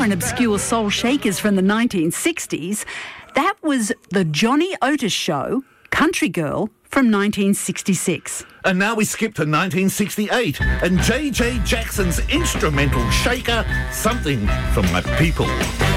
and obscure soul shakers from the 1960s. That was the Johnny Otis Show, Country Girl, from 1966. And now we skip to 1968 and J.J. Jackson's instrumental shaker, Something from My People.